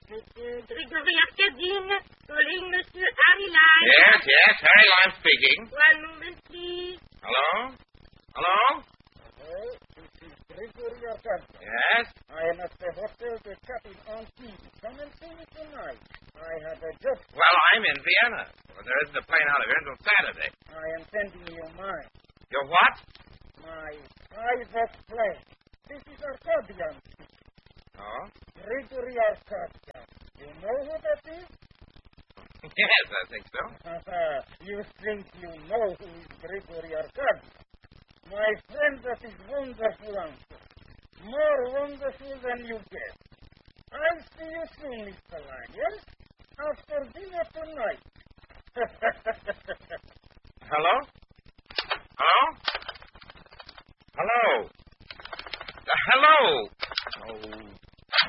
Grigory Arkadine, calling Monsieur Harry-Lime. Yes, Harry Lime speaking. One moment, please. Hello? Hello, this is Grigory Arkadine. Yes? I am at the Hotel de Capit Antibes. Come and see me tonight. I have a job. Well, I'm in Vienna. Well, there isn't a plane out of here until Saturday. I am sending you mine. Your what? My private plane. This is Arkadian. Oh? Grigory Arkadian. You know who that is? Yes, I think so. You think you know who is Grigory Arkadian? My friend, that is wonderful answer. More wonderful than you guess.